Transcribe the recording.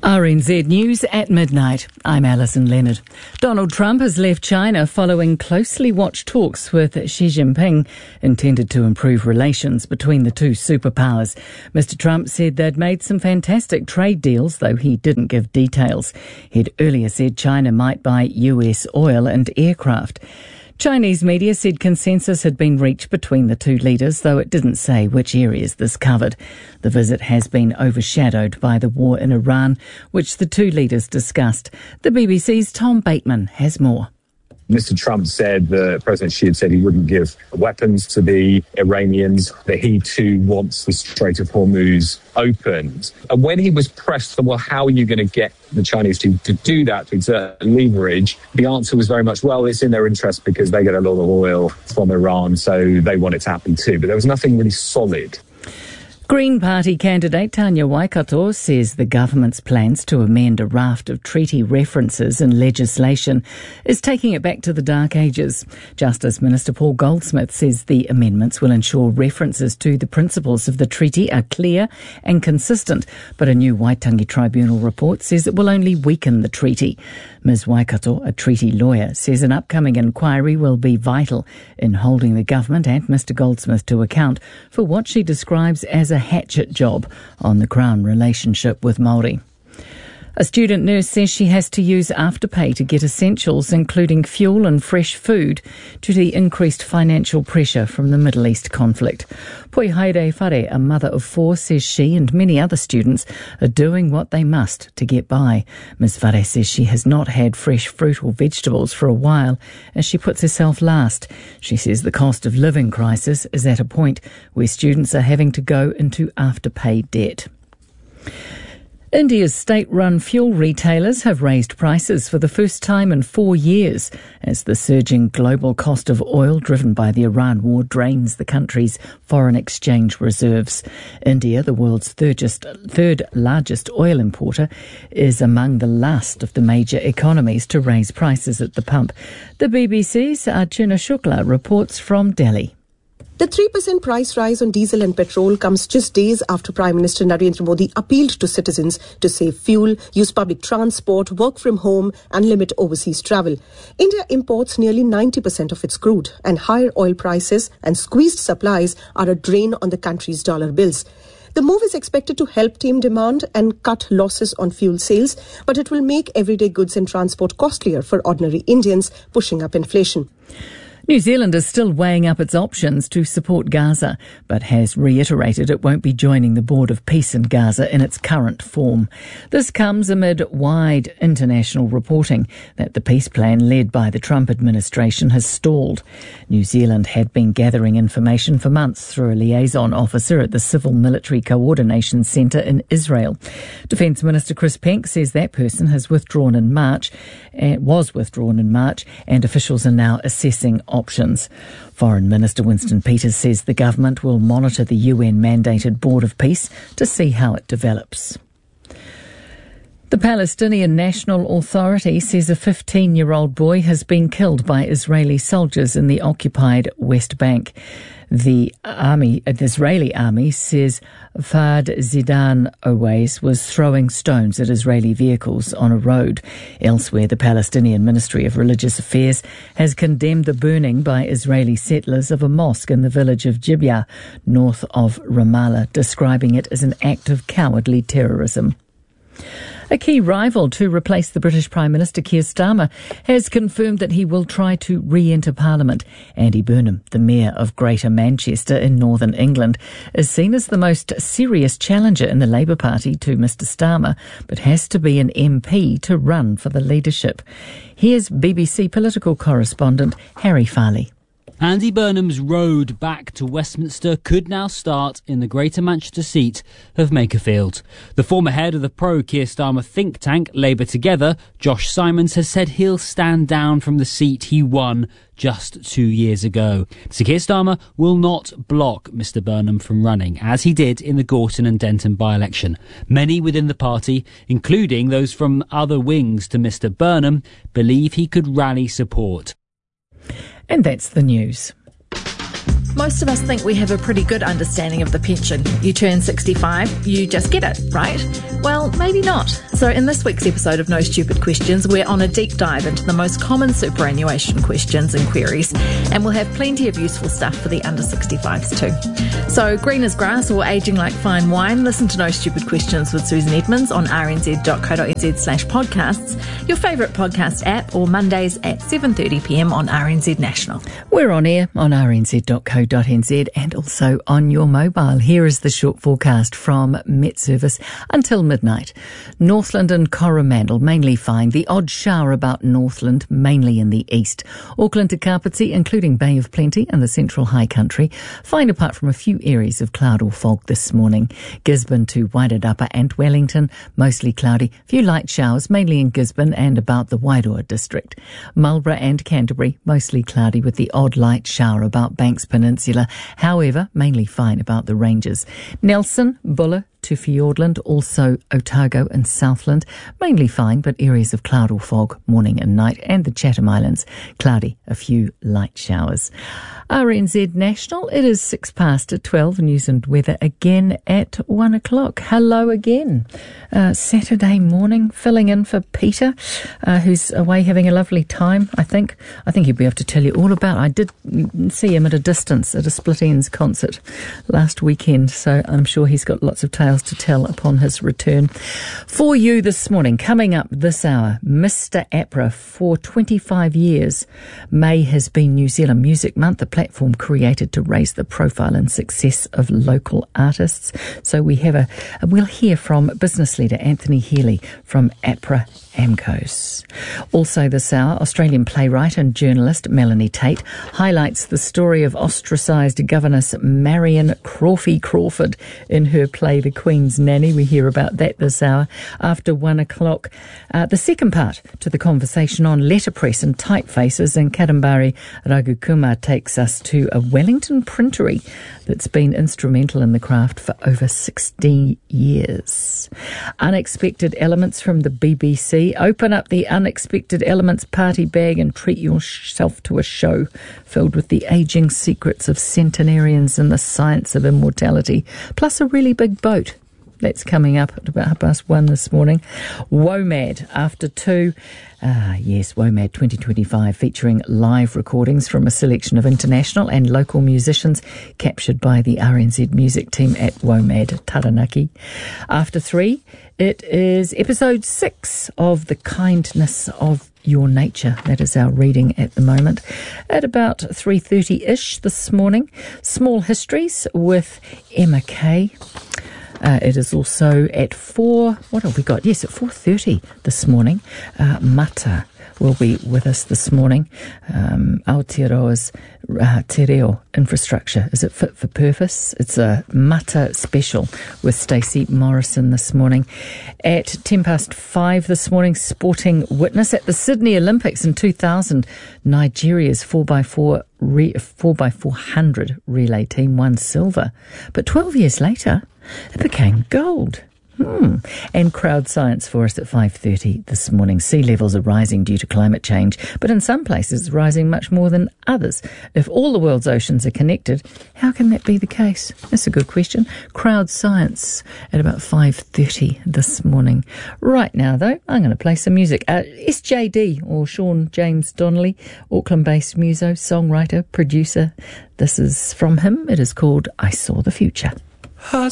RNZ News at midnight. I'm Alison Leonard. Donald Trump has left China following closely watched talks with Xi Jinping intended to improve relations between the two superpowers. Mr. Trump said they'd made some fantastic trade deals, though he didn't give details. He'd earlier said China might buy US oil and aircraft. Chinese media said consensus had been reached between the two leaders, though it didn't say which areas this covered. The visit has been overshadowed by the war in Iran, which the two leaders discussed. The BBC's Tom Bateman has more. Mr. Trump said that President Xi had said he wouldn't give weapons to the Iranians, that he too wants the Strait of Hormuz opened. And when he was pressed, well, how are you going to get the Chinese to do that, to exert leverage? The answer was very much, well, it's in their interest because they get a lot of oil from Iran, so they want it to happen too. But there was nothing really solid. Green Party candidate Tanya Waikato says the government's plans to amend a raft of treaty references and legislation is taking it back to the dark ages. Justice Minister Paul Goldsmith says the amendments will ensure references to the principles of the treaty are clear and consistent, but a new Waitangi Tribunal report says it will only weaken the treaty. Ms Waikato, a treaty lawyer, says an upcoming inquiry will be vital in holding the government and Mr Goldsmith to account for what she describes as a hatchet job on the Crown relationship with Māori. A student nurse says she has to use Afterpay to get essentials, including fuel and fresh food, due to the increased financial pressure from the Middle East conflict. Poi Haere Whare, a mother of four, says she and many other students are doing what they must to get by. Ms Whare says she has not had fresh fruit or vegetables for a while, as she puts herself last. She says the cost of living crisis is at a point where students are having to go into Afterpay debt. India's state-run fuel retailers have raised prices for the first time in 4 years as the surging global cost of oil driven by the Iran war drains the country's foreign exchange reserves. India, the world's third largest oil importer, is among the last of the major economies to raise prices at the pump. The BBC's Archana Shukla reports from Delhi. The 3% price rise on diesel and petrol comes just days after Prime Minister Narendra Modi appealed to citizens to save fuel, use public transport, work from home and limit overseas travel. India imports nearly 90% of its crude, and higher oil prices and squeezed supplies are a drain on the country's dollar bills. The move is expected to help tame demand and cut losses on fuel sales, but it will make everyday goods and transport costlier for ordinary Indians, pushing up inflation. New Zealand is still weighing up its options to support Gaza, but has reiterated it won't be joining the Board of Peace in Gaza in its current form. This comes amid wide international reporting that the peace plan led by the Trump administration has stalled. New Zealand had been gathering information for months through a liaison officer at the Civil Military Coordination Centre in Israel. Defence Minister Chris Penk says that person was withdrawn in March, and officials are now assessing options. Foreign Minister Winston Peters says the government will monitor the UN-mandated Board of Peace to see how it develops. The Palestinian National Authority says a 15-year-old boy has been killed by Israeli soldiers in the occupied West Bank. The Israeli army says Fahd Zidan Owais was throwing stones at Israeli vehicles on a road. Elsewhere, the Palestinian Ministry of Religious Affairs has condemned the burning by Israeli settlers of a mosque in the village of Gibeah, north of Ramallah, describing it as an act of cowardly terrorism. A key rival to replace the British Prime Minister Keir Starmer has confirmed that he will try to re-enter Parliament. Andy Burnham, the Mayor of Greater Manchester in Northern England, is seen as the most serious challenger in the Labour Party to Mr Starmer, but has to be an MP to run for the leadership. Here's BBC political correspondent Harry Farley. Andy Burnham's road back to Westminster could now start in the Greater Manchester seat of Makerfield. The former head of the pro-Keir Starmer think tank Labour Together, Josh Simons, has said he'll stand down from the seat he won just 2 years ago. So Keir Starmer will not block Mr Burnham from running, as he did in the Gorton and Denton by-election. Many within the party, including those from other wings to Mr Burnham, believe he could rally support. And that's the news. Most of us think we have a pretty good understanding of the pension. You turn 65, you just get it, right? Well, maybe not. So in this week's episode of No Stupid Questions, we're on a deep dive into the most common superannuation questions and queries, and we'll have plenty of useful stuff for the under 65s too. So green as grass or ageing like fine wine, listen to No Stupid Questions with Susan Edmonds on rnz.co.nz/podcasts, your favourite podcast app, or Mondays at 7:30pm on RNZ National. We're on air on rnz.co.nz and also on your mobile. Here is the short forecast from Met Service until midnight. Northland and Coromandel mainly fine. The odd shower about Northland, mainly in the east. Auckland to Kapiti, including Bay of Plenty and the central high country, fine apart from a few areas of cloud or fog this morning. Gisborne to Wairarapa and Wellington, mostly cloudy. Few light showers, mainly in Gisborne and about the Wairoa district. Marlborough and Canterbury, mostly cloudy with the odd light shower about Banks Peninsula. However, mainly fine about the ranges. Nelson, Buller to Fiordland, also Otago and Southland, mainly fine, but areas of cloud or fog morning and night, and the Chatham Islands, cloudy, a few light showers. RNZ National, it is 12, news and weather again at 1 o'clock. Hello again. Saturday morning, filling in for Peter, who's away having a lovely time, I think. He'll be able to tell you all about it. I did see him at a distance at a Split Ends concert last weekend, so I'm sure he's got lots of tales to tell upon his return. For you this morning, coming up this hour, Mr. APRA for 25 years. May has been New Zealand Music Month, a platform created to raise the profile and success of local artists. So we'll hear from business leader Anthony Healy from APRA AMCOS. Also this hour, Australian playwright and journalist Melanie Tate highlights the story of ostracised governess Marion Crawford in her play The Queen's Nanny. We hear about that this hour after 1 o'clock. The second part to the conversation on letterpress and typefaces, and Kadambari Raghukumar takes us to a Wellington printery that's been instrumental in the craft for over 60 years. Unexpected elements from the BBC. Open up the Unexpected Elements party bag and treat yourself to a show filled with the ageing secrets of centenarians and the science of immortality, plus a really big boat. That's coming up at about 1:30 this morning. WOMAD after 2. Yes, WOMAD 2025, featuring live recordings from a selection of international and local musicians captured by the RNZ music team at WOMAD Taranaki. After 3, it is episode 6 of The Kindness of Your Nature. That is our reading at the moment. At about 3:30-ish this morning, Small Histories with Emma Kay. It is also at 4, what have we got? Yes, at 4:30 this morning. Mata will be with us this morning. Aotearoa's Te Reo infrastructure. Is it fit for purpose? It's a Mata special with Stacey Morrison this morning. At 5:10 this morning, Sporting Witness at the Sydney Olympics in 2000. Nigeria's 4x400 relay team won silver. But 12 years later, it became gold. And crowd science for us at 5:30 this morning. Sea levels are rising due to climate change, but in some places rising much more than others. If all the world's oceans are connected, how can that be the case? That's a good question. Crowd science at about 5:30 this morning. Right now, though, I'm going to play some music. SJD, or Sean James Donnelly, Auckland-based muso, songwriter, producer. This is from him. It is called I Saw the Future.